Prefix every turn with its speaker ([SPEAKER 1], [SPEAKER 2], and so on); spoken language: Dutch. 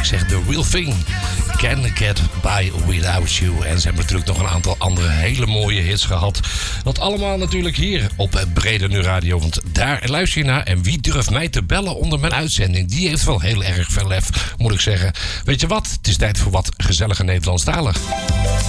[SPEAKER 1] Ik zeg The Real Thing. Can Get By Without You. En ze hebben natuurlijk nog een aantal andere hele mooie hits gehad. Dat allemaal natuurlijk hier op Breda Nu Radio. Want daar luister je naar. En wie durft mij te bellen onder mijn uitzending? Die heeft wel heel erg veel lef, moet ik zeggen. Weet je wat? Het is tijd voor wat gezellige Nederlandstalig.